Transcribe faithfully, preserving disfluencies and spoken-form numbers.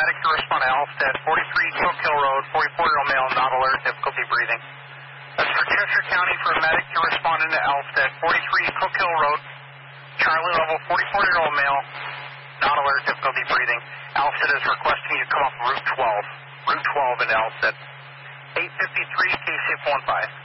medic to respond to Alstead, forty-three Cook Hill Road, forty-four-year-old male, not alert, difficulty breathing. That's for Cheshire County for a medic to respond into Alstead, forty-three Cook Hill Road, Charlie level, forty-four-year-old male, not alert, difficulty breathing. Alstead is requesting you come off Route twelve. Route twelve into Alstead. eight fifty-three, K C F one five.